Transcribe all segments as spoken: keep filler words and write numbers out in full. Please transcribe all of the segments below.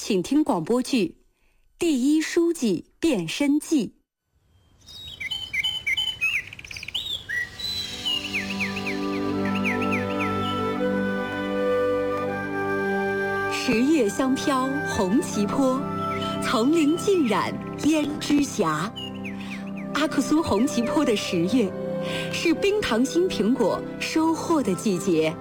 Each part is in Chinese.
请听广播剧《第一书记变身记》。十月香飘红旗坡，丛林尽染胭脂霞。阿克苏红旗坡的十月，是冰糖心苹果收获的季节。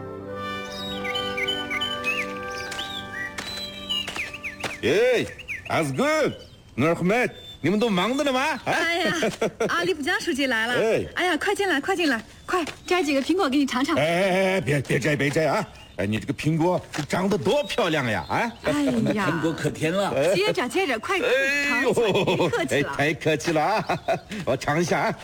耶 ，Asgul， 努尔赫麦，你们都忙着呢吗？啊、 哎呀，阿里卜江书记来了！哎，哎呀，快进来，快进来，快摘几个苹果给你尝尝。 哎哎哎，别别摘，别摘啊！哎，你这个苹果长得多漂亮呀！啊， 哎呀， 苹果可甜了。 接着接着，快尝一下，别客气了。 哎，太客气了啊！我尝一下啊。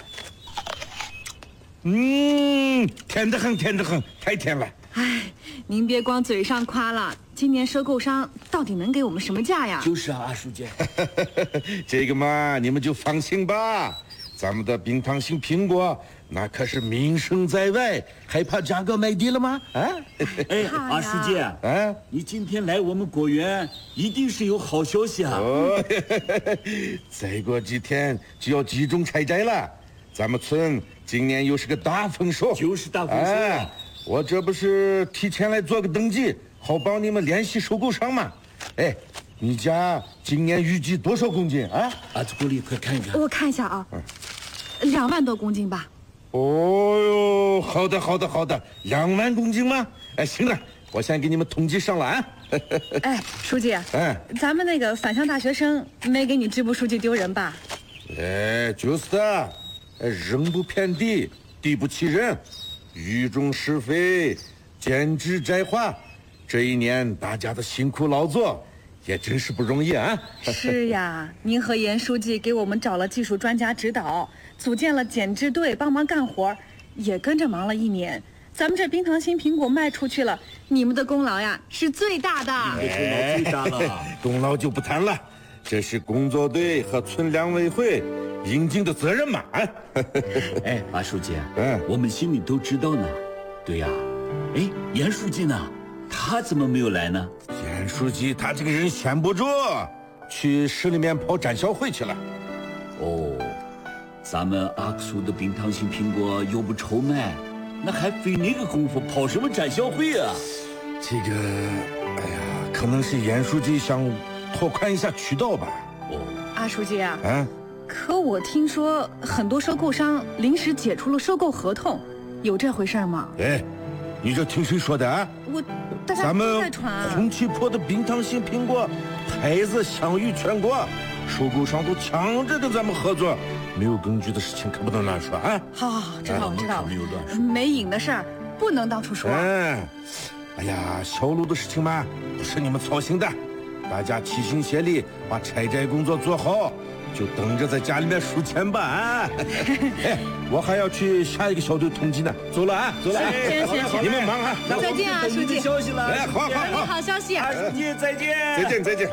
嗯，甜得很，甜得很，太甜了。 哎，您别光嘴上夸了，今年收购商到底能给我们什么价呀？ 就是啊，阿书记。 这个嘛，你们就放心吧。咱们的冰糖心苹果那可是名声在外，还怕价格卖低了吗？啊！ 哎，阿书记，啊，你今天来我们果园，一定是有好消息啊！ 哦，再过几天就要集中采摘了，咱们村今年又是个大丰收， 就是大丰收。 哎，我这不是提前来做个登记，好帮你们联系收购商嘛？哎。你家今年预计多少公斤啊？ 阿祖古里，快看一看。 我看一下啊，嗯、两万多公斤吧。 哦哟，好的好的好的，两万公斤吗？哎，行了，我先给你们统计上了啊。 哎，书记，哎，咱们那个返乡大学生没给你支部书记丢人吧？ 哎，就是的，人不偏地，地不欺人，雨中施肥，减脂摘花，这一年大家的辛苦劳作。也真是不容易啊！ 是呀，您和严书记给我们找了技术专家指导，组建了减脂队帮忙干活，也跟着忙了一年。咱们这冰糖心苹果卖出去了，你们的功劳呀是最大的。 你的功劳最大了， 功劳就不谈了，这是工作队和村两委会应尽的责任嘛！啊， 哎，阿书记，嗯，我们心里都知道呢。对呀，哎，严书记呢？他怎么没有来呢？ 严书记他这个人闲不住，去市里面跑展销会去了。 哦，咱们阿克苏的冰糖心苹果又不愁卖，那还费那个功夫跑什么展销会啊？ 这个，哎呀，可能是严书记想拓宽一下渠道吧。 哦，阿书记啊，啊，可我听说很多收购商临时解除了收购合同，有这回事吗？ 哎。你这听谁说的啊？ 我，大家都在传啊。 咱们红旗坡的冰糖心苹果牌子享誉全国，收购商都抢着跟咱们合作，没有根据的事情可不能乱说啊！ 好，好，知道，我知道了。 没有乱说， 没影的事儿不能到处说。 嗯，哎呀，小路的事情嘛，不是你们操心的，大家齐心协力把采摘工作做好。就等着在家里面数钱吧啊！哎，我还要去下一个小队统计呢，走了啊，走了啊！ 行行行， 你们忙啊！ 再见啊，书记！ 消息了， 哎，好好好， 好消息！ 阿书记再见！ 再见再见！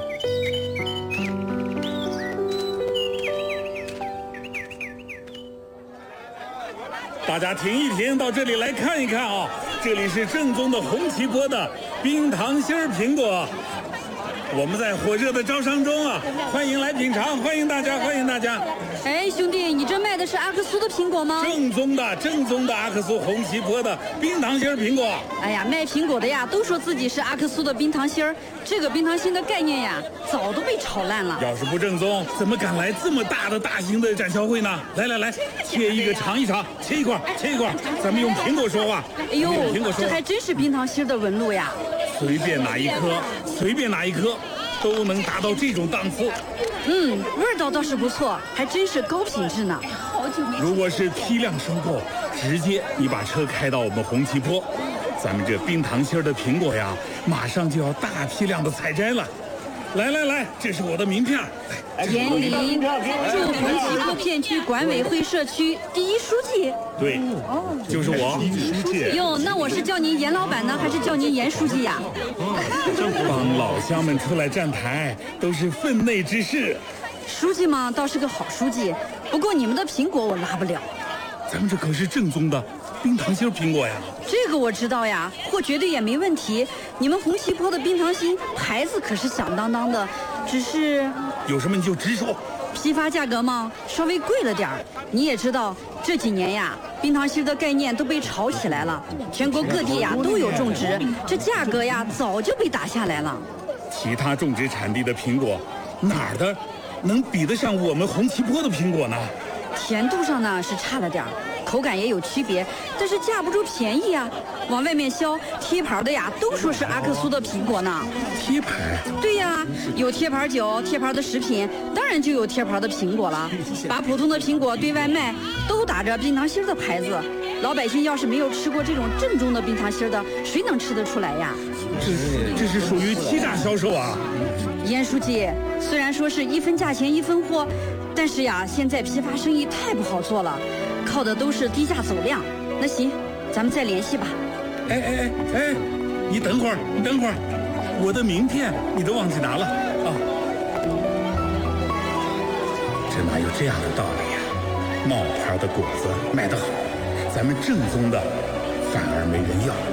大家停一停，到这里来看一看啊！这里是正宗的红旗坡的冰糖心儿苹果。我们在火热的招商中啊，欢迎来品尝，欢迎大家，欢迎大家。 哎，兄弟，你这卖的是阿克苏的苹果吗？ 正宗的，正宗的阿克苏红旗坡的冰糖心儿苹果。 哎呀，卖苹果的呀，都说自己是阿克苏的冰糖心儿，这个冰糖心的概念呀，早都被炒烂了。 要是不正宗，怎么敢来这么大的大型的展销会呢？来来来，切一个尝一尝，切一块，切一块，咱们用苹果说话。 哎呦，这还真是冰糖心的纹路呀！ 随便哪一颗，随便哪一颗，都能达到这种档次。 嗯，味道倒是不错，还真是高品质呢。 好久没。 如果是批量收购，直接你把车开到我们红旗坡，咱们这冰糖心的苹果呀，马上就要大批量的采摘了。来来来，这是我的名片。 严林，驻红旗坡片区管委会社区第一书记。 对，哦，就是我。 书记。哟，那我是叫您严老板呢，还是叫您严书记呀？ 帮老乡们出来站台，都是分内之事。 书记嘛，倒是个好书记，不过你们的苹果我拉不了。 咱们这可是正宗的冰糖心苹果呀？ 这个我知道呀，货绝对也没问题。你们红旗坡的冰糖心牌子可是响当当的，只是有什么你就直说。 批发价格嘛，稍微贵了点儿。你也知道，这几年呀，冰糖心的概念都被炒起来了，全国各地呀都有种植，这价格呀早就被打下来了。 其他种植产地的苹果，哪儿的能比得上我们红旗坡的苹果呢？ 甜度上呢是差了点儿，口感也有区别，但是架不住便宜啊。往外面销贴牌的呀，都说是阿克苏的苹果呢。 贴牌？ 对呀，有贴牌酒、贴牌的食品，当然就有贴牌的苹果了。把普通的苹果对外卖，都打着冰糖心的牌子。老百姓要是没有吃过这种正宗的冰糖心的，谁能吃得出来呀？ 这这是属于欺诈销售啊！ 严书记，虽然说是一分价钱一分货，但是呀，现在批发生意太不好做了，靠的都是低价走量。那行，咱们再联系吧。 哎哎哎哎，你等会儿，你等会儿，我的名片你都忘记拿了啊！这哪有这样的道理呀？冒牌的果子卖得好，咱们正宗的反而没人要。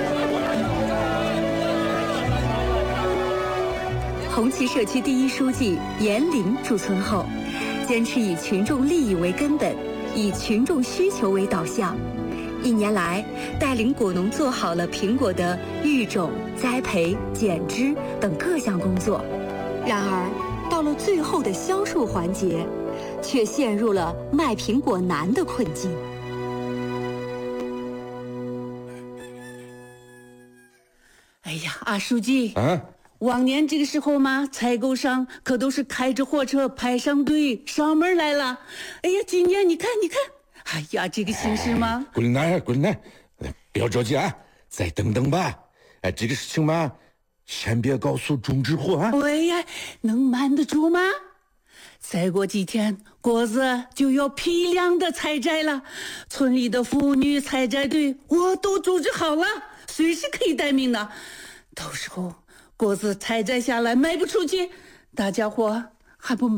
红旗社区第一书记严玲驻村后，坚持以群众利益为根本，以群众需求为导向。一年来，带领果农做好了苹果的育种、栽培、剪枝等各项工作。然而，到了最后的销售环节，却陷入了卖苹果难的困境。 哎呀，阿书记， 啊， 往年这个时候嘛，采购上可都是开着货车排上队上门来了。哎呀，今年你看，你看，哎呀，这个形势嘛， 滚蛋，滚蛋，不要着急啊，再等等吧。哎，这个事情嘛，先别告诉种植户啊。 哎呀，能瞒得住吗？再过几天，果子就要批量的采摘了，村里的妇女采摘队我都组织好了，随时可以待命的。到时候果子采摘下来卖不出去，大家伙还不